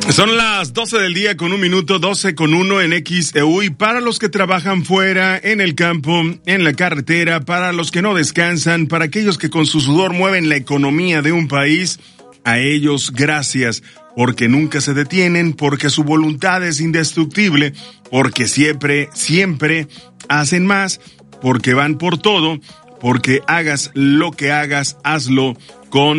Son las 12 del día con 1 minuto, 12 con 1 en XEU. Y para los que trabajan fuera, en el campo, en la carretera, para los que no descansan, para aquellos que con su sudor mueven la economía de un país, a ellos gracias, porque nunca se detienen, porque su voluntad es indestructible, porque siempre hacen más, porque van por todo, porque hagas lo que hagas, hazlo con